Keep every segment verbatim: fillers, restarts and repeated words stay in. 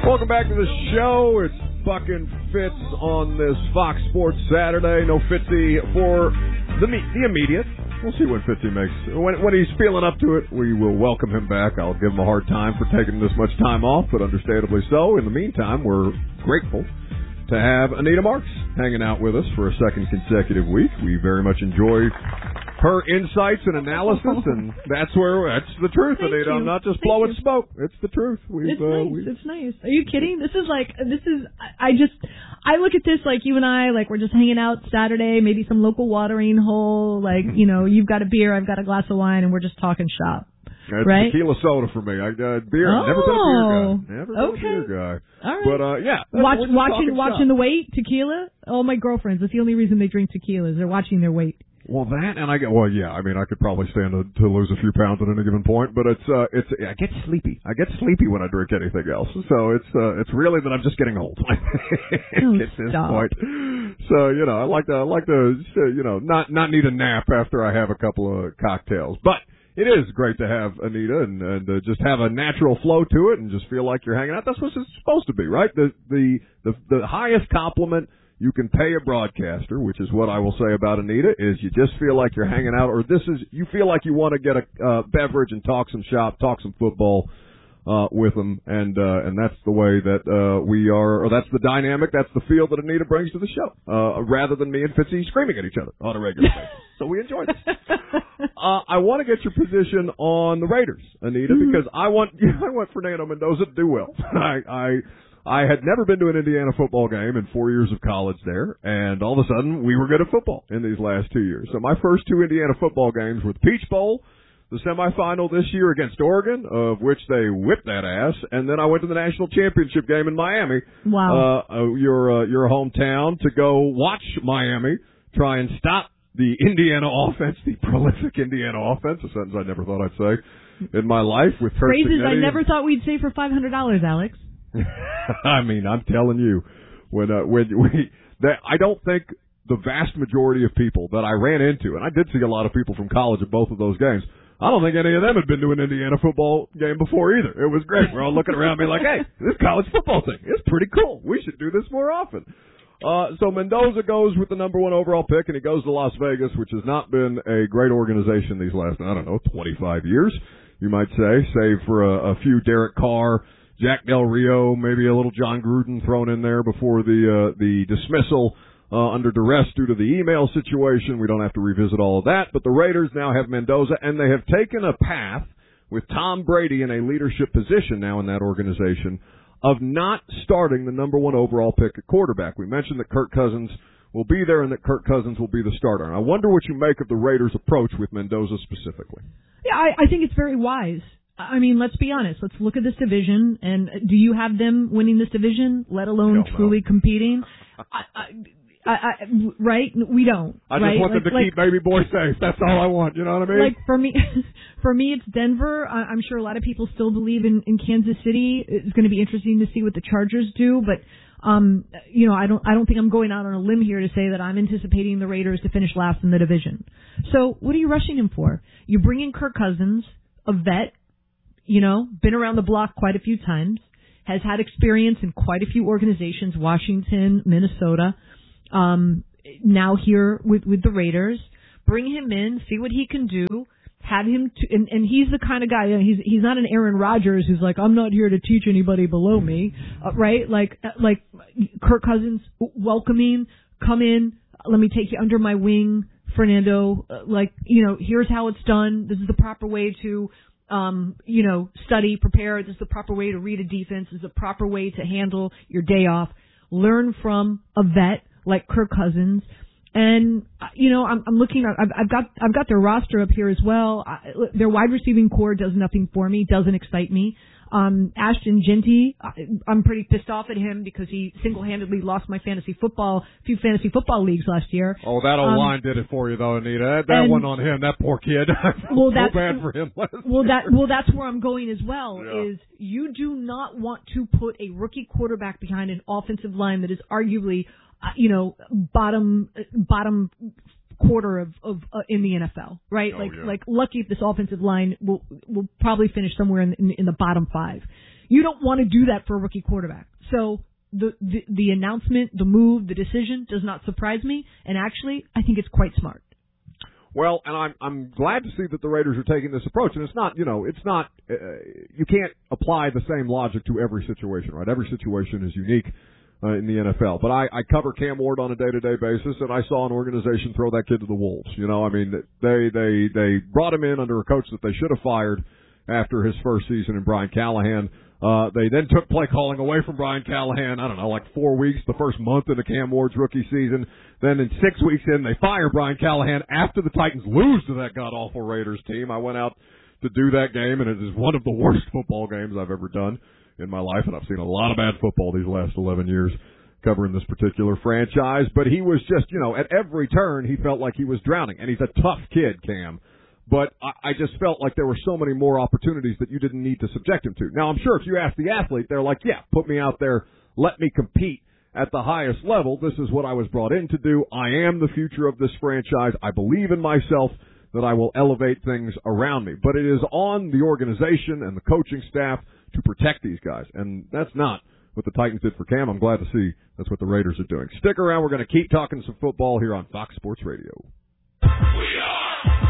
Welcome back to the show. It's fucking Fitz on this Fox Sports Saturday. No Fitzy for the me- the immediate. We'll see what Fitzy makes. When, when he's feeling up to it, we will welcome him back. I'll give him a hard time for taking this much time off, but understandably so. In the meantime, we're grateful to have Anita Marks hanging out with us for a second consecutive week. We very much enjoy her insights and analysis, and that's where that's the truth, Thank Anita. you. I'm not just Thank blowing you. smoke. It's the truth. We've, it's uh, nice. we've... It's nice. Are you kidding? This is like this is. I I just I look at this like you and I like we're just hanging out Saturday, maybe some local watering hole. Like you know, you've got a beer, I've got a glass of wine, and we're just talking shop. It's right? tequila soda for me. I uh, beer. Oh, I've never been a beer guy. Never been okay. a beer guy. All right. But uh, yeah, Watch, we're just watching talking watching shop. the weight tequila. All my girlfriends. That's the only reason they drink tequila is they're watching their weight. Well, that and I get well, yeah. I mean, I could probably stand to, to lose a few pounds at any given point, but it's uh, it's I get sleepy. I get sleepy when I drink anything else. So it's uh, it's really that I'm just getting old Oh, at this stop. point. So you know, I like to I like to you know not not need a nap after I have a couple of cocktails, but. It is great to have Anita and, and uh, just have a natural flow to it and just feel like you're hanging out. That's what it's supposed to be, right? The the the, the highest compliment you can pay a broadcaster, which is what I will say about Anita, is you just feel like you're hanging out, or this is you feel like you want to get a uh, beverage and talk some shop, talk some football uh, with them, and uh, and that's the way that uh, we are, or that's the dynamic, that's the feel that Anita brings to the show, uh, rather than me and Fitzy screaming at each other on a regular basis. So we enjoy this. Uh, I want to get your position on the Raiders, Anita, mm-hmm. because I want I want Fernando Mendoza to do well. I, I I had never been to an Indiana football game in four years of college there, and all of a sudden we were good at football in these last two years. So my first two Indiana football games were the Peach Bowl, the semifinal this year against Oregon, of which they whipped that ass, and then I went to the national championship game in Miami. Wow. Uh, uh, your uh, your hometown to go watch Miami try and stop the Indiana offense, the prolific Indiana offense, a sentence I never thought I'd say in my life. With Kurt phrases I Cignetti. never thought we'd say for five hundred dollars, Alex. I mean, I'm telling you, when uh, when we that I don't think the vast majority of people that I ran into, and I did see a lot of people from college at both of those games, I don't think any of them had been to an Indiana football game before either. It was great. We're all looking around me like, hey, this college football thing is pretty cool. We should do this more often. Uh, so Mendoza goes with the number one overall pick, and he goes to Las Vegas, which has not been a great organization these last, I don't know, twenty-five years, you might say, save for a, a few Derek Carr, Jack Del Rio, maybe a little John Gruden thrown in there before the uh, the dismissal uh, under duress due to the email situation. We don't have to revisit all of that, but the Raiders now have Mendoza, and they have taken a path with Tom Brady in a leadership position now in that organization of not starting the number one overall pick at quarterback. We mentioned that Kirk Cousins will be there and that Kirk Cousins will be the starter. And I wonder what you make of the Raiders' approach with Mendoza specifically. Yeah, I, I think it's very wise. I mean, let's be honest. Let's look at this division. And do you have them winning this division, let alone truly competing? I, I, I, I, right? We don't. I just right? want like, them to like, keep baby boy safe. That's all I want. You know what I mean? Like for me, for me, it's Denver. I, I'm sure a lot of people still believe in, in Kansas City. It's going to be interesting to see what the Chargers do, but um, you know, I don't, I don't think I'm going out on a limb here to say that I'm anticipating the Raiders to finish last in the division. So what are you rushing him for? You bring in Kirk Cousins, a vet, you know, been around the block quite a few times, has had experience in quite a few organizations, Washington, Minnesota. Um, now here with, with the Raiders, bring him in, see what he can do, have him, to, and, and he's the kind of guy, you know, he's, he's not an Aaron Rodgers who's like, I'm not here to teach anybody below me, uh, right? Like, like Kirk Cousins welcoming, come in, let me take you under my wing, Fernando, uh, like, you know, here's how it's done. This is the proper way to, um, you know, study, prepare. This is the proper way to read a defense. This is the proper way to handle your day off. Learn from a vet like Kirk Cousins, and you know I'm, I'm looking. I've, I've got I've got their roster up here as well. I, their wide receiving core does nothing for me. Doesn't excite me. Um, Ashton Genty, I'm pretty pissed off at him because he single-handedly lost my fantasy football, few fantasy football leagues last year. Oh, that old um, line did it for you, though, Anita. That, that and, one on him, that poor kid. I felt well, so that's, bad for him. well, that well, that's where I'm going as well. Yeah. Is you do not want to put a rookie quarterback behind an offensive line that is arguably, uh, you know, bottom bottom. quarter of, of uh, in the N F L, right? Oh, like, yeah. like lucky if this offensive line will will probably finish somewhere in, in, in the bottom five. You don't want to do that for a rookie quarterback. So the, the the announcement, the move, the decision does not surprise me, and actually, I think it's quite smart. Well, and I'm I'm glad to see that the Raiders are taking this approach, and it's not, you know, it's not, uh, you can't apply the same logic to every situation, right? Every situation is unique uh, in the N F L. But I, I cover Cam Ward on a day-to-day basis, and I saw an organization throw that kid to the wolves. You know, I mean, they they they brought him in under a coach that they should have fired after his first season in Brian Callahan. Uh, they then took play calling away from Brian Callahan, I don't know, like four weeks, the first month into Cam Ward's rookie season. Then in six weeks in, they fire Brian Callahan after the Titans lose to that god-awful Raiders team. I went out to do that game, and it is one of the worst football games I've ever done in my life, and I've seen a lot of bad football these last eleven years covering this particular franchise. But he was just, you know, at every turn, he felt like he was drowning. And he's a tough kid, Cam. But I, I just felt like there were so many more opportunities that you didn't need to subject him to. Now, I'm sure if you ask the athlete, they're like, yeah, put me out there, let me compete at the highest level. This is what I was brought in to do. I am the future of this franchise. I believe in myself that I will elevate things around me. But it is on the organization and the coaching staff to protect these guys. And that's not what the Titans did for Cam. I'm glad to see that's what the Raiders are doing. Stick around. We're going to keep talking some football here on Fox Sports Radio. We are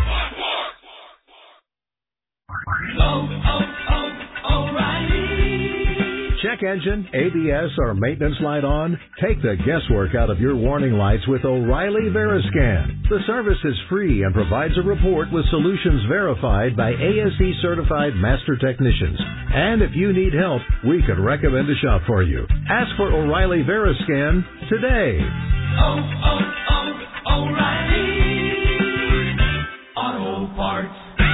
Oh, oh, oh, O'Reilly. Check engine, A B S, or maintenance light on? Take the guesswork out of your warning lights with O'Reilly Veriscan. The service is free and provides a report with solutions verified by A S E certified master technicians. And if you need help, we could recommend a shop for you. Ask for O'Reilly Veriscan today. Oh, oh, oh, O'Reilly Auto Parts.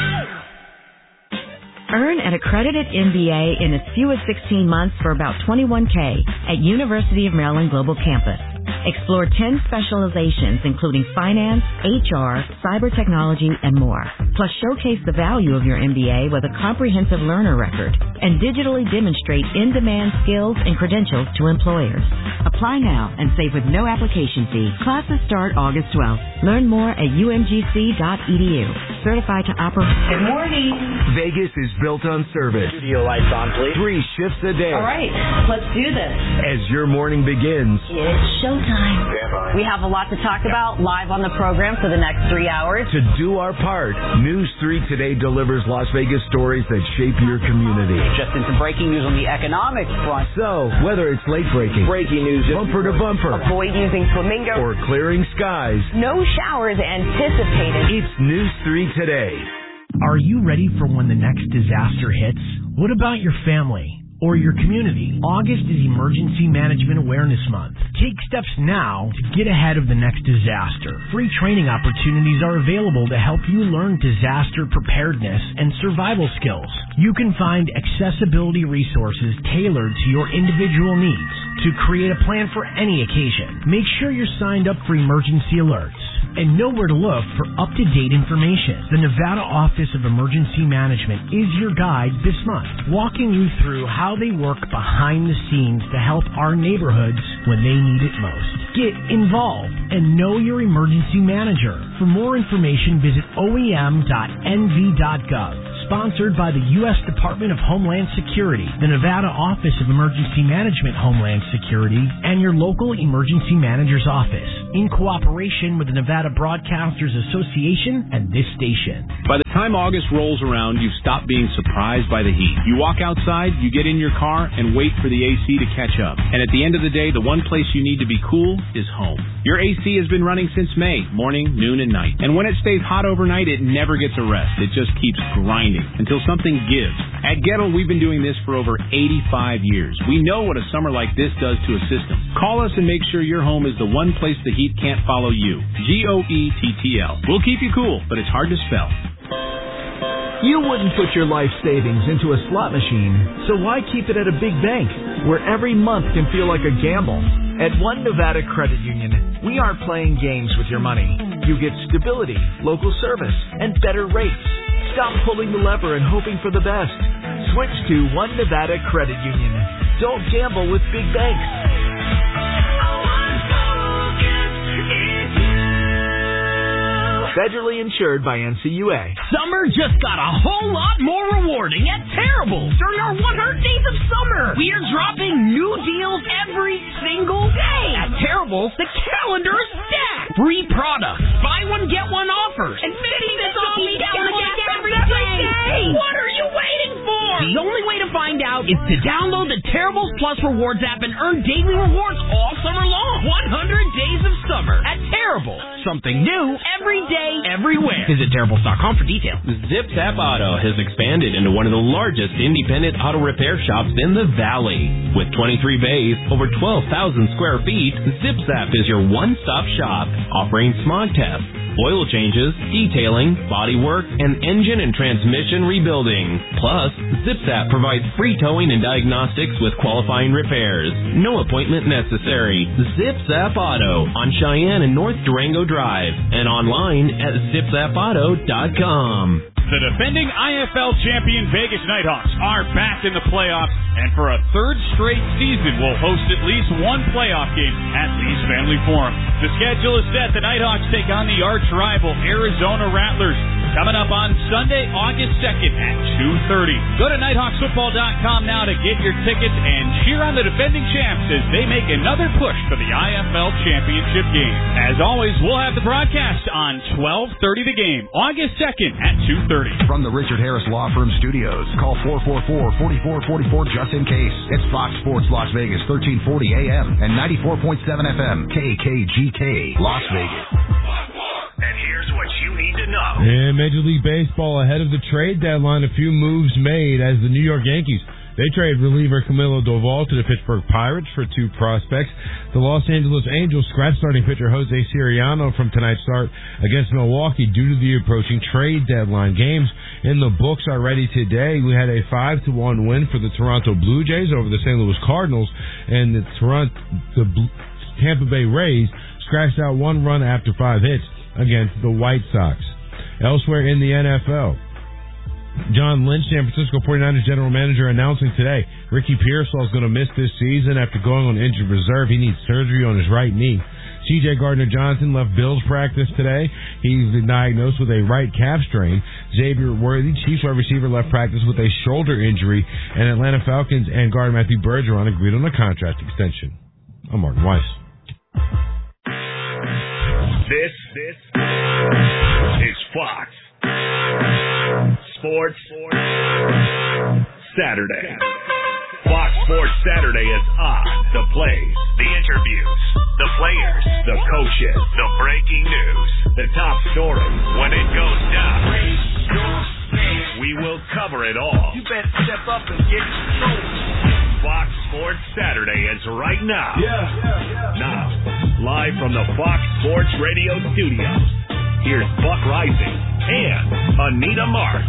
Earn an accredited M B A in as few as sixteen months for about twenty-one thousand dollars at University of Maryland Global Campus. Explore ten specializations including finance, H R, cyber technology, and more. Plus showcase the value of your M B A with a comprehensive learner record and digitally demonstrate in-demand skills and credentials to employers. Apply now and save with no application fee. Classes start August twelfth. Learn more at U M G C dot E D U. Certified to operate. Good morning. Vegas is built on service. Studio lights on, please. Three shifts a day. All right, let's do this. As your morning begins, It's showtime. We have a lot to talk about live on the program for the next three hours. to do our part, News three Today delivers Las Vegas stories that shape your community. Just into breaking news on the economic front. So, whether it's late breaking, Breaking news. bumper to bumper, Avoid using flamingo. or clearing skies, No showers anticipated. it's News three Today. Are you ready for when the next disaster hits? What about your family or your community? August is Emergency Management Awareness Month. Take steps now to get ahead of the next disaster. Free training opportunities are available to help you learn disaster preparedness and survival skills. You can find accessibility resources tailored to your individual needs to create a plan for any occasion. Make sure you're signed up for emergency alerts and know where to look for up-to-date information. The Nevada Office of Emergency Management is your guide this month, walking you through how they work behind the scenes to help our neighborhoods when they need it most. Get involved and know your emergency manager. For more information, visit O E M dot N V dot gov. Sponsored by the U S Department of Homeland Security, the Nevada Office of Emergency Management Homeland Security, and your local emergency manager's office, in cooperation with the Nevada Broadcasters Association and this station. By the time August rolls around, you've stopped being surprised by the heat. You walk outside, you get in your car, and wait for the A C to catch up. And at the end of the day, the one place you need to be cool is home. Your A C has been running since May, morning, noon, and night. And when it stays hot overnight, it never gets a rest. It just keeps grinding until something gives. At Gettle, we've been doing this for over eighty-five years. We know what a summer like this does to a system. Call us and make sure your home is the one place the heat can't follow you. G O E T T L. We'll keep you cool, but it's hard to spell. You wouldn't put your life savings into a slot machine, so why keep it at a big bank, where every month can feel like a gamble? At One Nevada Credit Union, we aren't playing games with your money. You get stability, local service, and better rates. Stop pulling the lever and hoping for the best. Switch to One Nevada Credit Union. Don't gamble with big banks. Federally insured by N C U A. Summer just got a whole lot more rewarding at Terrible. During our one hundred days of summer, we are dropping new deals every single day. At Terrible, the calendar is stacked. Free products, buy one, get one offers, and fifty cents off each gallon of gas every day. What are you waiting for? The only way to find out is to download the Terribles Plus Rewards app and earn daily rewards all summer long. one hundred days of summer at Terrible. Something new every day, everywhere. Visit Terribles dot com for details. Zip Zap Auto has expanded into one of the largest independent auto repair shops in the Valley. With twenty-three bays, over twelve thousand square feet, Zip Zap is your one-stop shop, offering smog tests, oil changes, detailing, bodywork, and engine and transmission rebuilding. Plus, Zip Zap provides free towing and diagnostics with qualifying repairs. No appointment necessary. Zip Zap Auto on Cheyenne and North Durango Drive and online at zip zap auto dot com. The defending I F L champion Vegas Nighthawks are back in the playoffs, and for a third straight season will host at least one playoff game at Lee's Family Forum. The schedule is set. The Nighthawks take on the arch rival Arizona Rattlers coming up on Sunday, August second at two thirty. Go to nighthawks football dot com now to get your tickets and cheer on the defending champs as they make another push for the I F L championship game. As always, we'll have the broadcast on twelve thirty The Game, August second at two thirty. From the Richard Harris Law Firm Studios, call four four four, four four four four just in case. It's Fox Sports Las Vegas, thirteen forty A M and ninety-four point seven F M, K K G K, Las Vegas. And here's what you need to know. In Major League Baseball, ahead of the trade deadline, a few moves made as the New York Yankees. They trade reliever Camilo Doval to the Pittsburgh Pirates for two prospects. The Los Angeles Angels scratch starting pitcher Jose Siriano from tonight's start against Milwaukee due to the approaching trade deadline. Games in the books are ready today. We had a five to one win for the Toronto Blue Jays over the Saint Louis Cardinals, and the Toronto, the Tampa Bay Rays scratched out one run after five hits against the White Sox. Elsewhere in the N F L, John Lynch, San Francisco forty-niners general manager, announcing today Ricky Pearsall is going to miss this season after going on injured reserve. He needs surgery on his right knee. C J Gardner-Johnson left Bills practice today. He's been diagnosed with a right calf strain. Xavier Worthy, Chiefs wide receiver, left practice with a shoulder injury. And Atlanta Falcons and guard Matthew Bergeron agreed on a contract extension. I'm Martin Weiss. This, this is Fox Sports Saturday. Fox Sports Saturday is on. The plays, the interviews, the players, the coaches, the breaking news, the top stories when it goes down. We will cover it all. You better step up and get control. Fox Sports Saturday is right now. Yeah, yeah, yeah. Now, live from the Fox Sports Radio studios, here's Buck Rising and Anita Marks.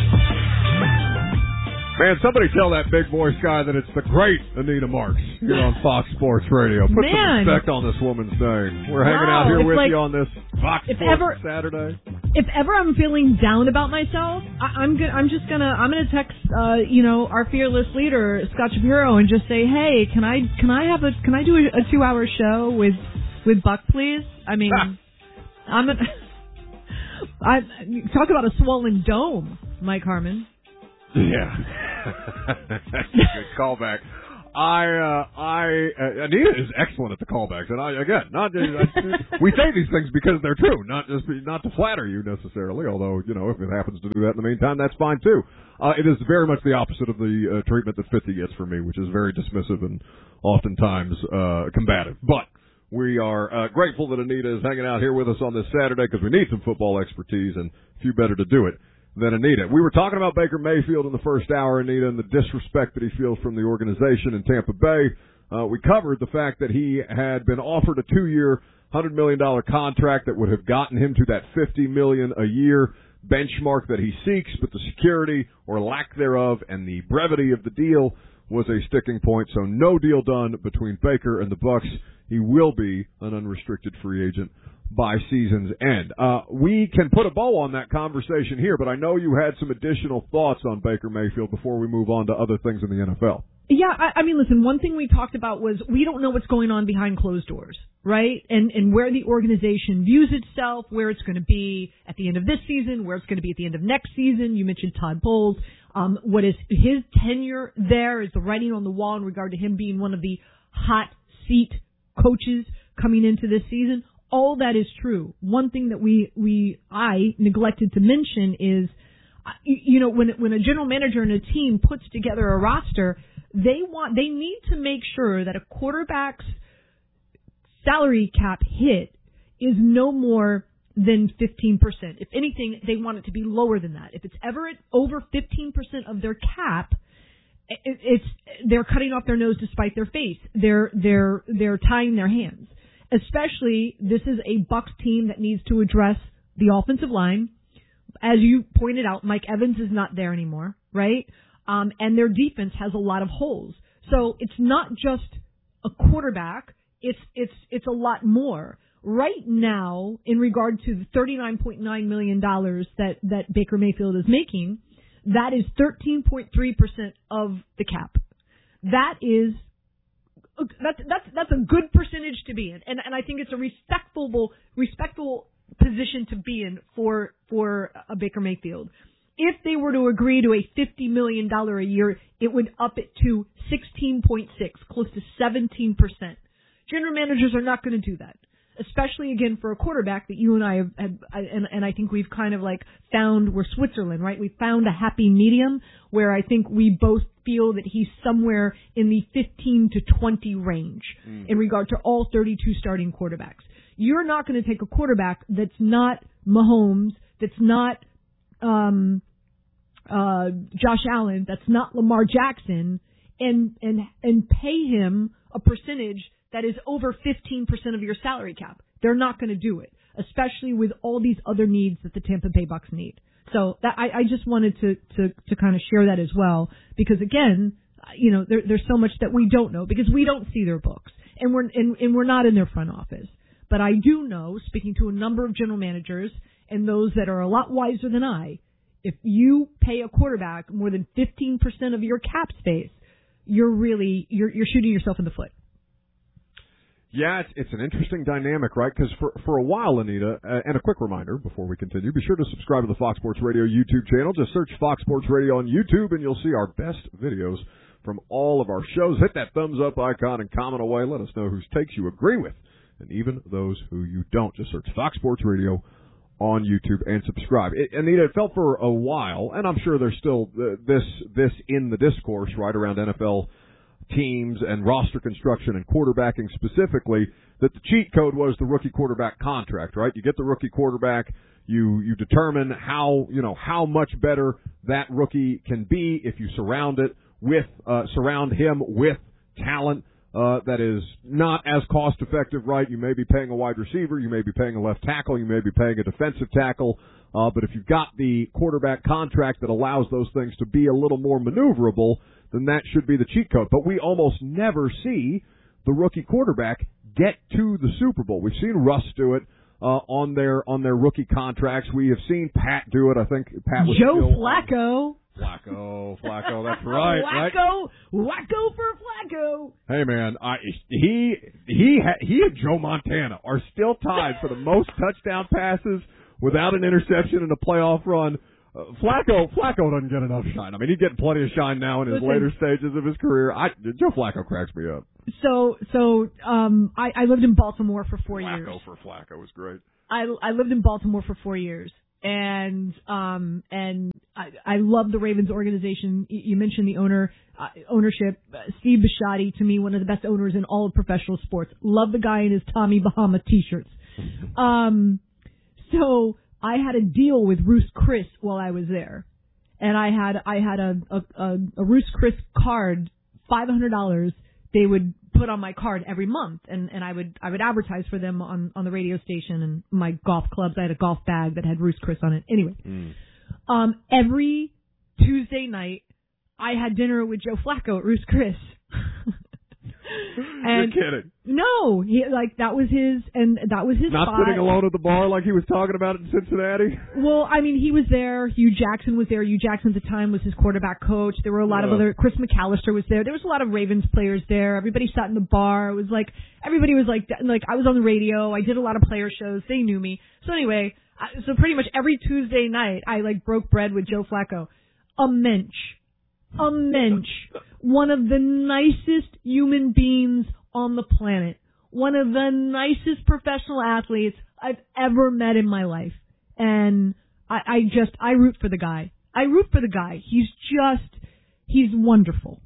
Man, somebody tell that big voice guy that it's the great Anita Marks here on Fox Sports Radio. Put Man. some respect on this woman's name. We're hanging Wow, out here it's with like- you on this Fox if Sports ever- Saturday. If ever I'm feeling down about myself, I, I'm good. I'm just gonna I'm gonna text uh, you know our fearless leader Scott Shapiro and just say, hey, can I can I have a can I do a, a two hour show with with Buck, please? I mean, I'm a, I talk about a swollen dome, Mike Harmon. Yeah. That's a good callback. I, uh, I, uh, Anita is excellent at the callbacks, and I, again, not, I, we say these things because they're true, not just, not to flatter you necessarily, although, you know, if it happens to do that in the meantime, that's fine too. Uh, it is very much the opposite of the, uh, treatment that fifty gets from me, which is very dismissive and oftentimes, uh, combative. But we are, uh, grateful that Anita is hanging out here with us on this Saturday because we need some football expertise, and few better to do it than Anita. We were talking about Baker Mayfield in the first hour, Anita, and the disrespect that he feels from the organization in Tampa Bay. Uh, we covered the fact that he had been offered a two-year, one hundred million dollars contract that would have gotten him to that fifty million dollars a year benchmark that he seeks, but the security or lack thereof and the brevity of the deal was a sticking point. So no deal done between Baker and the Bucs. He will be an unrestricted free agent by season's end. Uh, we can put a bow on that conversation here, but I know you had some additional thoughts on Baker Mayfield before we move on to other things in the N F L. Yeah, I, I mean, listen, one thing we talked about was we don't know what's going on behind closed doors, right? And and where the organization views itself, where it's going to be at the end of this season, where it's going to be at the end of next season. You mentioned Todd Bowles. Um, what is his tenure there? Is the writing on the wall in regard to him being one of the hot seat coaches coming into this season? All that is true. One thing that we we I neglected to mention is, you know, when when a general manager and a team puts together a roster, they want they need to make sure that a quarterback's salary cap hit is no more than fifteen percent. If anything, they want it to be lower than that. If it's ever at over fifteen percent of their cap, it, it's they're cutting off their nose to spite their face. They're they're they're tying their hands. Especially, this is a Bucs team that needs to address the offensive line. As you pointed out, Mike Evans is not there anymore, right? Um, and their defense has a lot of holes. So it's not just a quarterback. It's it's it's a lot more. Right now, in regard to the thirty-nine point nine million dollars that, that Baker Mayfield is making, that is thirteen point three percent of the cap. That is That's that's that's a good percentage to be in, and and I think it's a respectable respectable position to be in for for a Baker Mayfield. If they were to agree to a fifty million dollars a year, it would up it to sixteen point six, close to seventeen percent. General managers are not going to do that, especially again for a quarterback that you and I have, have and, and I think we've kind of like found we're Switzerland, right? We found a happy medium where I think we both feel that he's somewhere in the fifteen to twenty range mm. in regard to all thirty-two starting quarterbacks. You're not going to take a quarterback that's not Mahomes, that's not um, uh, Josh Allen, that's not Lamar Jackson, and and and pay him a percentage that is over fifteen percent of your salary cap. They're not going to do it, especially with all these other needs that the Tampa Bay Bucs need. So that, I, I just wanted to, to, to kind of share that as well, because again, you know, there, there's so much that we don't know because we don't see their books and we're, and, and we're not in their front office. But I do know, speaking to a number of general managers and those that are a lot wiser than I, if you pay a quarterback more than fifteen percent of your cap space, you're really, you're, you're shooting yourself in the foot. Yeah, it's, it's an interesting dynamic, right? Because for, for a while, Anita, uh, and a quick reminder before we continue, be sure to subscribe to the Fox Sports Radio YouTube channel. Just search Fox Sports Radio on YouTube, and you'll see our best videos from all of our shows. Hit that thumbs up icon and comment away. Let us know whose takes you agree with, and even those who you don't. Just search Fox Sports Radio on YouTube and subscribe. It, Anita, it felt for a while, and I'm sure there's still uh, this this in the discourse right around N F L teams and roster construction and quarterbacking specifically, that the cheat code was the rookie quarterback contract, right? You get the rookie quarterback, you you determine how, you know, how much better that rookie can be if you surround it with uh surround him with talent uh that is not as cost effective, right? You may be paying a wide receiver, you may be paying a left tackle, you may be paying a defensive tackle, uh but if you've got the quarterback contract that allows those things to be a little more maneuverable, then that should be the cheat code. But we almost never see the rookie quarterback get to the Super Bowl. We've seen Russ do it uh, on their on their rookie contracts. We have seen Pat do it. I think Pat was Joe still Flacco. Flacco, Flacco, that's right. Wacko, right? wacko for Flacco. Hey man, I he he ha, he and Joe Montana are still tied for the most touchdown passes without an interception in a playoff run. Uh, Flacco, Flacco doesn't get enough shine. I mean, he's getting plenty of shine now in his Listen, later stages of his career. I, Joe Flacco cracks me up. So, so um, I, I lived in Baltimore for four Flacco years. Flacco for Flacco was great. I, I lived in Baltimore for four years, and um, and I, I love the Ravens organization. You mentioned the owner, uh, ownership. Uh, Steve Bisciotti, to me, one of the best owners in all of professional sports. Love the guy in his Tommy Bahama t-shirts. um, so. I had a deal with Ruth's Chris while I was there, and I had I had a a, a, a Ruth's Chris card, five hundred dollars. They would put on my card every month, and, and I would I would advertise for them on, on the radio station and my golf clubs. I had a golf bag that had Ruth's Chris on it. Anyway, mm. um, every Tuesday night I had dinner with Joe Flacco at Ruth's Chris. And You're kidding. No, he like that was his, and that was his. Not spot. sitting alone at the bar like he was talking about it in Cincinnati. Well, I mean, he was there. Hugh Jackson was there. Hugh Jackson at the time was his quarterback coach. There were a lot yeah. of other. Chris McAllister was there. There was a lot of Ravens players there. Everybody sat in the bar. It was like everybody was like like I was on the radio. I did a lot of player shows. They knew me. So anyway, I, so pretty much every Tuesday night, I like broke bread with Joe Flacco. A mensch. A mensch. One of the nicest human beings on the planet. One of the nicest professional athletes I've ever met in my life. And I, I just, I root for the guy. I root for the guy. He's just, he's wonderful.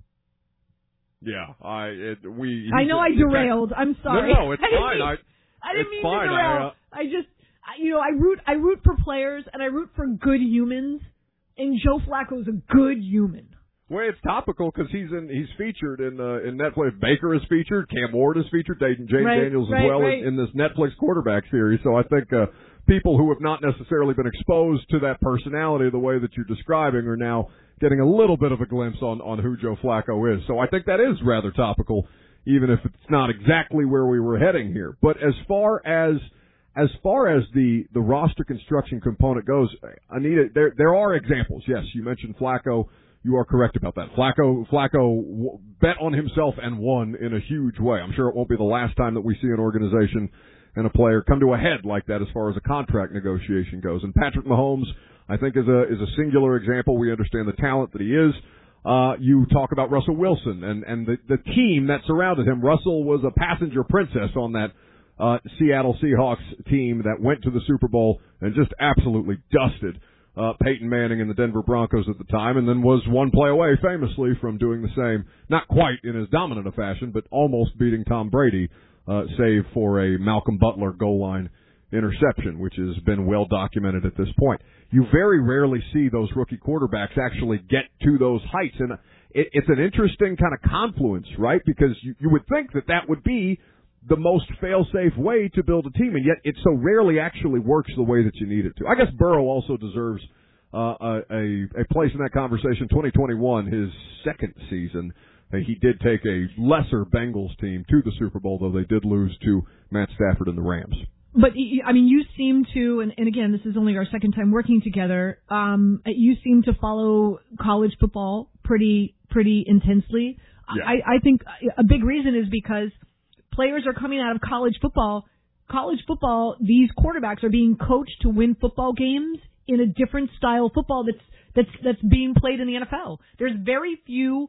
Yeah, I, it, we. I know I derailed. I'm sorry. No, no, it's I didn't fine. Mean, I, I didn't it's mean fine. to derail. I, uh, I just, I, you know, I root, I root for players and I root for good humans. And Joe Flacco is a good human. Well, it's topical because he's in he's featured in uh, in Netflix. Baker is featured, Cam Ward is featured, James right, Daniels as right, well right. in, in this Netflix quarterback series. So I think uh, people who have not necessarily been exposed to that personality the way that you're describing are now getting a little bit of a glimpse on on who Joe Flacco is. So I think that is rather topical, even if it's not exactly where we were heading here. But as far as As far as the, the roster construction component goes, Anita, there there are examples. Yes, you mentioned Flacco. You are correct about that. Flacco Flacco w- bet on himself and won in a huge way. I'm sure it won't be the last time that we see an organization and a player come to a head like that as far as a contract negotiation goes. And Patrick Mahomes, I think, is a is a singular example. We understand the talent that he is. Uh, you talk about Russell Wilson and, and the, the team that surrounded him. Russell was a passenger princess on that Uh, Seattle Seahawks team that went to the Super Bowl and just absolutely dusted uh, Peyton Manning and the Denver Broncos at the time, and then was one play away famously from doing the same, not quite in as dominant a fashion, but almost beating Tom Brady, uh, save for a Malcolm Butler goal line interception, which has been well documented at this point. You very rarely see those rookie quarterbacks actually get to those heights, and it, it's an interesting kind of confluence, right? Because you, you would think that that would be the most fail-safe way to build a team, and yet it so rarely actually works the way that you need it to. I guess Burrow also deserves uh, a, a, a place in that conversation. twenty twenty-one, his second season, uh, he did take a lesser Bengals team to the Super Bowl, though they did lose to Matt Stafford and the Rams. But, I mean, you seem to, and, and again, this is only our second time working together, um, you seem to follow college football pretty pretty intensely. Yeah. I, I think a big reason is because players are coming out of college football. College football, these quarterbacks are being coached to win football games in a different style of football that's that's that's being played in the N F L. There's very few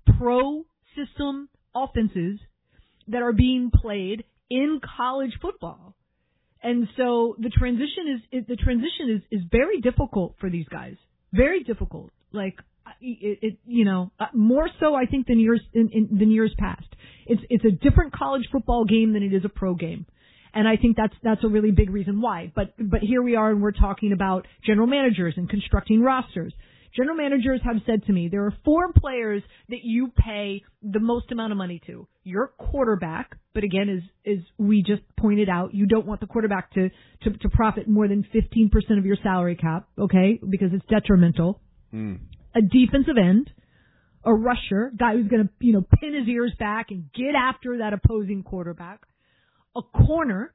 pro system offenses that are being played in college football. And so the transition is the transition is, is very difficult for these guys. Very difficult. Like It, it, you know, more so I think than years in, in than years past. It's it's a different college football game than it is a pro game, and I think that's that's a really big reason why. But but here we are, and we're talking about general managers and constructing rosters. General managers have said to me, there are four players that you pay the most amount of money to. Your quarterback, but again, as as we just pointed out, you don't want the quarterback to to, to profit more than fifteen percent of your salary cap, okay, because it's detrimental. Mm. A defensive end, a rusher, guy who's going to, you know, pin his ears back and get after that opposing quarterback, a corner,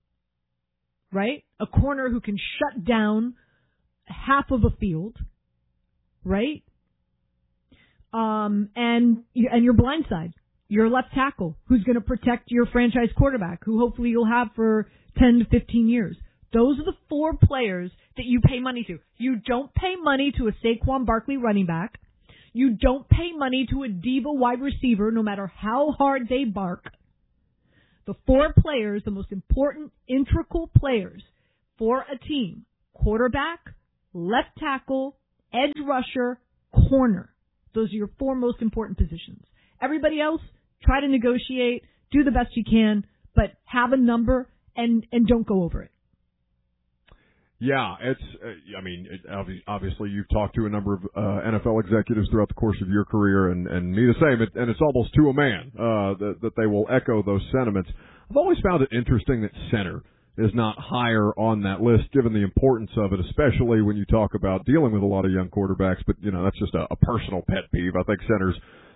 right? A corner who can shut down half of a field, right? Um, and and your blind side, your left tackle, who's going to protect your franchise quarterback, who hopefully you'll have for ten to fifteen years. Those are the four players that you pay money to. You don't pay money to a Saquon Barkley running back. You don't pay money to a diva wide receiver, no matter how hard they bark. The four players, the most important integral players for a team: quarterback, left tackle, edge rusher, corner. Those are your four most important positions. Everybody else, try to negotiate, do the best you can, but have a number and, and don't go over it. Yeah, it's, uh, I mean, it, obviously you've talked to a number of uh, N F L executives throughout the course of your career, and, and me the same, it, and it's almost to a man uh, that, that they will echo those sentiments. I've always found it interesting that center is not higher on that list, given the importance of it, especially when you talk about dealing with a lot of young quarterbacks, but, you know, that's just a, a personal pet peeve. I think centers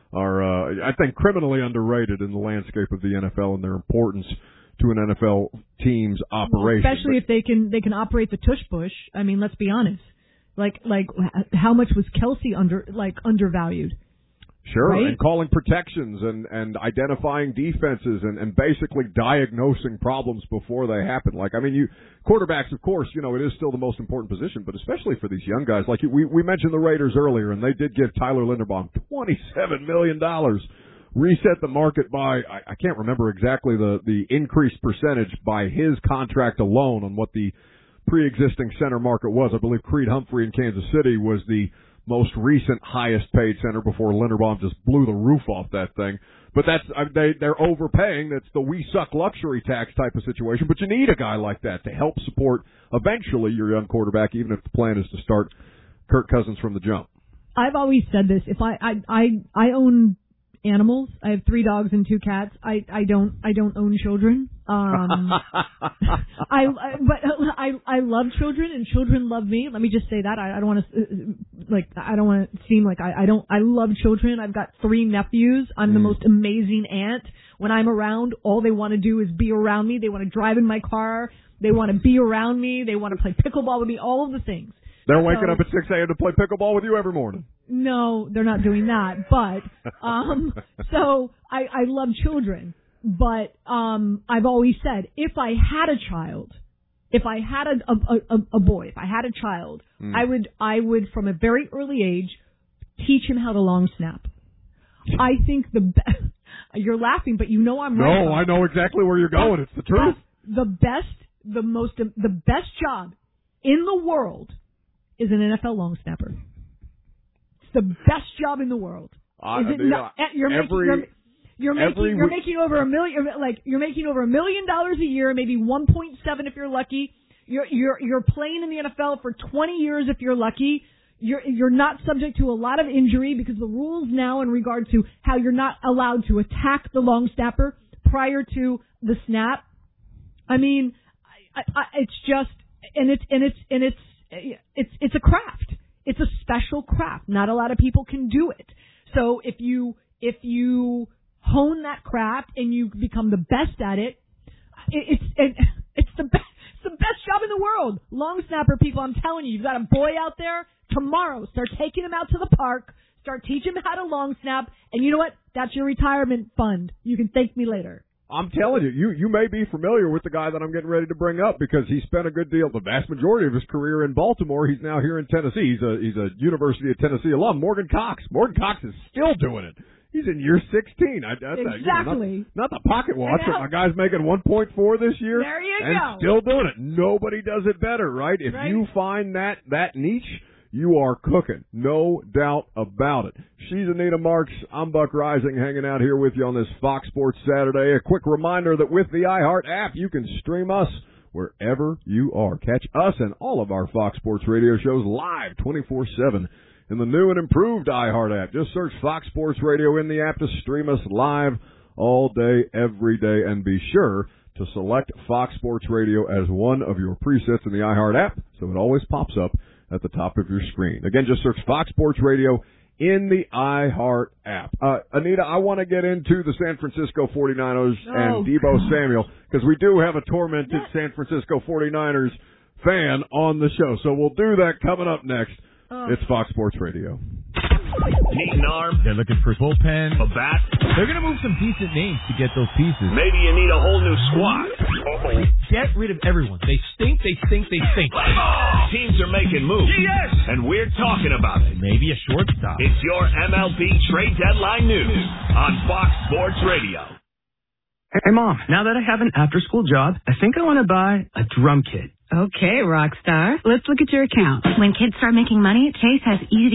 are, uh, I think, criminally underrated in the landscape of the N F L and their importance to an N F L team's operation. Well, especially but, if they can they can operate the tush push. I mean, let's be honest. Like like how much was Kelsey under like undervalued? Sure, right? And calling protections and, and identifying defenses and, and basically diagnosing problems before they happen. Like, I mean, you quarterbacks, of course, you know, it is still the most important position, but especially for these young guys. Like, we, we mentioned the Raiders earlier, and they did give Tyler Linderbaum twenty-seven million dollars, reset the market by, I, I can't remember exactly the, the increased percentage by his contract alone on what the pre-existing center market was. I believe Creed Humphrey in Kansas City was the most recent highest paid center before Linderbaum just blew the roof off that thing. But that's, they, they're overpaying. That's the we suck luxury tax type of situation. But you need a guy like that to help support eventually your young quarterback, even if the plan is to start Kirk Cousins from the jump. I've always said this. If I, I, I, I own animals. I have three dogs and two cats. I, I don't, I don't own children. Um, I, I, but I, I love children and children love me. Let me just say that. I, I don't want to, like, I don't want to seem like I, I don't, I love children. I've got three nephews. I'm mm. the most amazing aunt. When I'm around, all they want to do is be around me. They want to drive in my car. They want to be around me. They want to play pickleball with me, all of the things. They're waking so, up at six a.m. to play pickleball with you every morning. No, they're not doing that. But, um, so I, I love children. But, um, I've always said, if I had a child, if I had a, a, a, a boy, if I had a child, mm. I would, I would from a very early age teach him how to long snap. I think the best, you're laughing, but you know I'm right. No, I know exactly where you're going. It's the truth. The best, the most, the best job in the world is an N F L long snapper. It's the best job in the world. Uh, is it the, not, you're every, making you're, you're making every, you're making over a million like you're making over a million dollars a year, maybe one point seven if you're lucky. You're you're you're playing in the N F L for twenty years if you're lucky. You're you're not subject to a lot of injury because the rules now in regard to how you're not allowed to attack the long snapper prior to the snap. I mean, I, I, it's just and it's and it's and it's It's it's a craft. It's a special craft. Not a lot of people can do it. So if you if you hone that craft and you become the best at it, it it's it, it's the best it's the best job in the world. Long snapper people, I'm telling you, you've got a boy out there tomorrow. Start taking him out to the park. Start teaching him how to long snap. And you know what? That's your retirement fund. You can thank me later. I'm telling you, you, you may be familiar with the guy that I'm getting ready to bring up because he spent a good deal, the vast majority of his career in Baltimore. He's now here in Tennessee. He's a, he's a University of Tennessee alum, Morgan Cox. Morgan Cox is still doing it. He's in year sixteen. I, I, exactly. You know, not, not the pocket watch, but my guy's making one point four this year. There you and go. Still doing it. Nobody does it better, right? If right. you find that, that niche, you are cooking. No doubt about it. She's Anita Marks. I'm Buck Rising, hanging out here with you on this Fox Sports Saturday. A quick reminder that with the iHeart app, you can stream us wherever you are. Catch us and all of our Fox Sports radio shows live twenty-four seven in the new and improved iHeart app. Just search Fox Sports Radio in the app to stream us live all day, every day, and be sure to select Fox Sports Radio as one of your presets in the iHeart app so it always pops up at the top of your screen. Again, just search Fox Sports Radio in the iHeart app. Uh, Anita, I want to get into the San Francisco forty-niners oh, and Deebo God. Samuel because we do have a tormented yes. San Francisco forty-niners fan on the show. So we'll do that coming up next. Oh. It's Fox Sports Radio. Need an arm? They're looking for a bullpen. A bat? They're going to move some decent names to get those pieces. Maybe you need a whole new squad. Uh-oh. Get rid of everyone. They stink, they stink, they stink. Oh. Teams are making moves. Yes! And we're talking about it. Maybe a shortstop. It's your M L B trade deadline news on Fox Sports Radio. Hey, Mom, now that I have an after-school job, I think I want to buy a drum kit. Okay, rock star. Let's look at your account. When kids start making money, Chase has easy